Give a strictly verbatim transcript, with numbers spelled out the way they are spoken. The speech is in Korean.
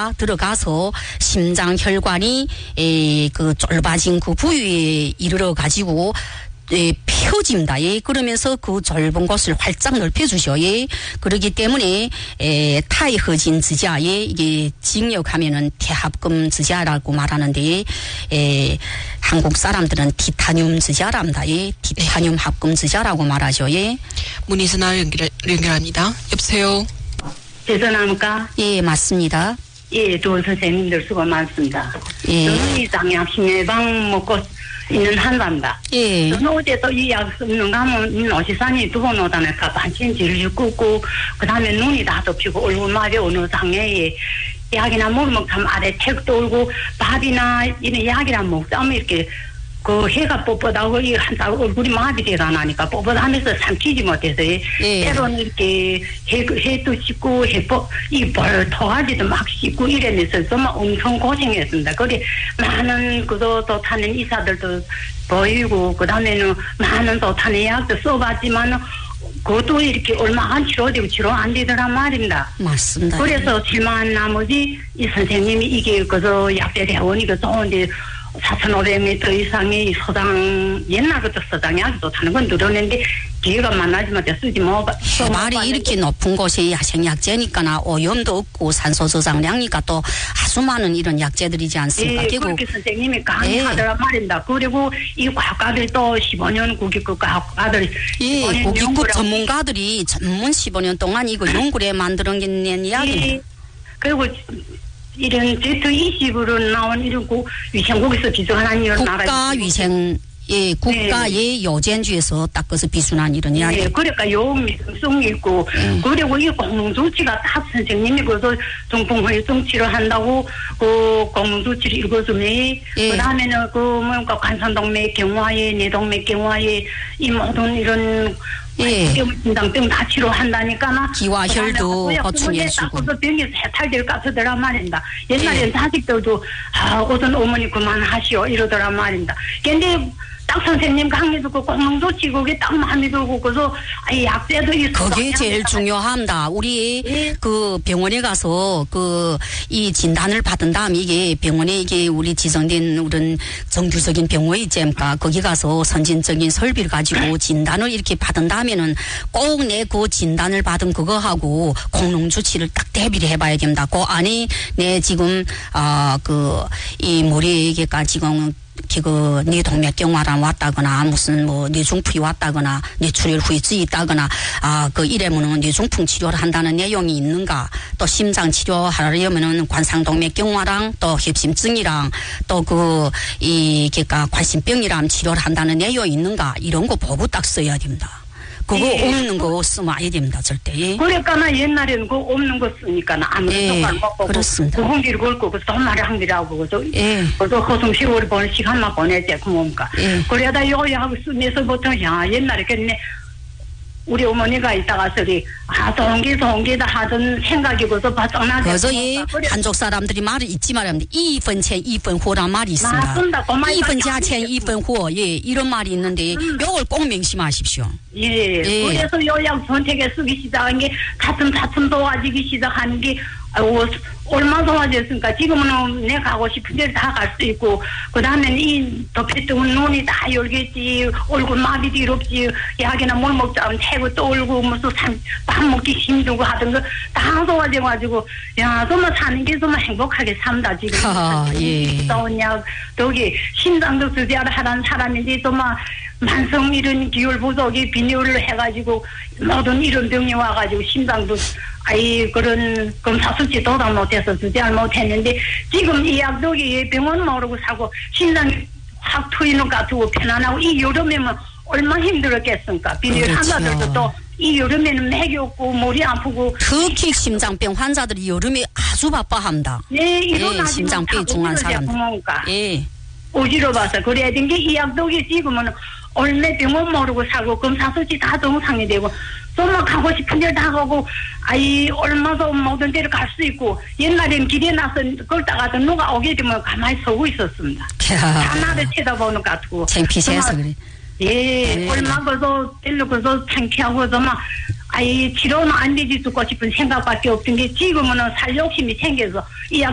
기가 들어가서 심장 혈관이 에, 그 좁아진 그 부위에 이르러 가지고 예, 펴집니다. 예, 그러면서 그 좁은 곳을 활짝 넓혀주죠. 예, 그렇기 때문에 에, 타이허진 지자, 예, 이게 직역하면은 태합금 지자라고 말하는데, 에, 한국 사람들은 티타늄 지자랍니다. 예, 티타늄 합금 지자라고 말하죠. 예. 문의 전화 연결, 연결합니다. 여보세요. 제 전화입니까? 예, 맞습니다. 예, 좋은 선생님들 수고 많습니다. 예. 저는 이 장약식 예방 먹고 있는 한답니다. 예. 저는 어제 또 이 약 쓰는 가면 노시산이 두 번 오다니까 반신 질질 끄고 그 다음에 눈이 다 덮이고 얼굴말이 어느 장애에 약이나 먹으면 참 아래 택 돌고 밥이나 이런 약이나 먹자면 이렇게 그 해가 뻣뻣하고 이 한 얼굴이 마비되가 나니까 뻣뻣하면서 삼키지 못해서 예. 때로는 이렇게 해, 해도 씻고 해보 이벌 토가지도 막 씻고 이러면서 정말 엄청 고생했습니다. 그게 많은 그도 또 타는 이사들도 보이고 그 다음에는 많은 또 타는 약도 써봤지만 그것도 이렇게 얼마 안 치료되고 치료 안 되더란 말입니다. 맞습니다. 그래서 실망한 나머지 이 선생님이 이게 그저 약대대원이 그 좋은데 사천오백 미터 이상의 서당 옛날부터 서당 약도 타는 건 늘어냈는데 기회가 만나지만 쓰지 뭐 해발이 이렇게 높은 곳이 야생약제니까나 오염도 없고 산소 저장량이니까 또 아주 많은 이런 약제들이지 않습니까? 예, 그렇게 선생님이 강의하더란 예. 말입니다. 그리고 이 과학가들 또 십오 년 국기급 과학가들 예, 국기급 전문가들이 전문 십오 년 동안 이거 연구를 만들어낸 이야기입니다. 예, 그리고 이런 제트 이십으로 나온 이런 고 위생국에서 비준한 이런 나라 국가위생 예 국가의 네. 요젠주에서 닦아서 비준한 이런 이야기. 예, 그러니까 요 미성성이 있고 음. 그리고 이 공동조치가 다 선생님이 그래서 중풍후유 정치를 한다고 그 공동조치를 읽어주면 예. 그 다음에는 그 뭔가 관산동맥 경화에 내동맥 경화에 이 모든 이런 예. 심장병 다 치료한다니까. 기와혈도 보충해주고. 그 병에서 해탈될 것 같더란 말입니다. 옛날엔 예. 자식들도 아, 어떤 어머니 그만하시오 이러더란 말입니다. 근데 딱 선생님 강의 듣고 공동조치 그게 딱 마음에 들고 그래서 아, 약제도 있어. 그게 제일 중요합니다. 우리 예. 그 병원에 가서 그 이 진단을 받은 다음 이게 병원에 이게 우리 지정된 우리 정규적인 병원 있지 않습니까? 거기 가서 선진적인 설비를 가지고 진단을 이렇게 받은 다음에는 꼭 내 그 진단을 받은 그거하고 공동조치를 딱 대비를 해봐야 됩니다. 그 안에 내 지금 아 그 이 머리에가 지금 그, 네 동맥경화랑 왔다거나, 무슨, 뭐, 뇌중풍이 왔다거나, 뇌출혈 후유증이 있다거나, 아, 그, 이래면은 뇌중풍 치료를 한다는 내용이 있는가, 또 심장 치료하려면은 관상동맥경화랑, 또 협심증이랑, 또 그, 이, 그니까 관심병이랑 치료를 한다는 내용이 있는가, 이런 거 보고 딱 써야 됩니다. 그거 예. 없는 거 쓰면 안 됩니다, 절대. 예. 그러니까나 옛날에는 그 없는 거 쓰니까 아무래도 예. 안 먹고. 그렇습니다. 구분기를 걸고, 그 돈말이 한 개라고, 그죠? 예. 그래서 허송 시골을 보는 시간만 보내지, 그 뭡니까? 예. 그러다 요약하고 쓰면서부터, 야, 옛날에 그랬네. 우리 어머니가 있다가 소리 아 좋은 게 좋은 게다 하던 생각이고서 바짝나게 그래서 이 한족 사람들이 말을 잊지 말아야 합니다. 이분钱이분후란 말이 있습니다. 맞습니다. 이분자钱이분후 예 이런 말이 있는데 음. 요걸 꼭 명심하십시오. 예. 예. 그래서 요약 선택에 쓰기 시작한 게 차츰 차츰 도와지기 시작하는 게 아이고 얼마나 좋아졌습니까? 지금은 내 가고 싶은 데를 다 갈 수 있고 그 다음에는 이 덮였던 눈이 다 열겠지 얼굴 마비도 이롭지 약이나 뭘 먹자면 태고 떠올고 무슨 밥 먹기 힘들고 하던 거 다 좋아져가지고 야 정말 사는 게 정말 행복하게 산다 지금. 아, 예. 좋은 약 저기 심장도 수제를 하는 사람인데 정말 만성 이런 기혈 부족이 빈혈을 해가지고 모든 이런 병이 와가지고 심장도 아이 그런 검사 수치 도달 못해서 수제를 못했는데 지금 이 약독이 병원 모르고 사고 심장이 확 트이는 것 같고 편안하고 이 여름에는 얼마나 힘들었겠습니까? 빈혈 환자들도 또 이 여름에는 맥이 없고 머리 아프고 특히 심장병 환자들이 여름에 아주 바빠합니다. 네, 예, 심장병 중한 사람들. 예. 어지러워서 그래야 된 게 이 약독이 지금은 얼마 병원 모르고 사고 검사 수치 다 정상이 되고 정말 가고 싶은 데를 다 가고 아이 얼마나 모든 데를 갈 수 있고 옛날엔 길에 나서 걸다가도 누가 오게 되면 가만히 서고 있었습니다. 하나를 쳐다보는 것 같고 창피해서 그래. 예, 네. 얼마 그래서 별로 그래서 창피하고 정말 아이 치료는 안 되지 죽고 싶은 생각밖에 없던 게 지금은 살 욕심이 생겨서 이